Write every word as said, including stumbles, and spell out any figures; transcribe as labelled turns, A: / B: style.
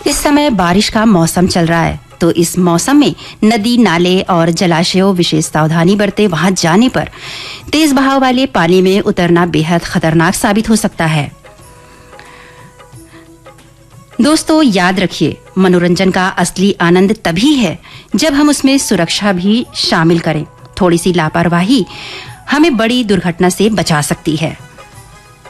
A: इस समय बारिश का मौसम चल रहा है, तो इस मौसम में नदी, नाले और जलाशयों विशेष सावधानी बरते वहां जाने पर तेज बहाव वाले पानी में उतरना बेहद खतरनाक साबित हो सकता है। दोस्तों, याद रखिए, मनोरंजन का असली आनंद तभी है जब हम उसमें सुरक्षा भी शामिल करें। थोड़ी सी लापरवाही हमें बड़ी दुर्घटना से बचा सकती है।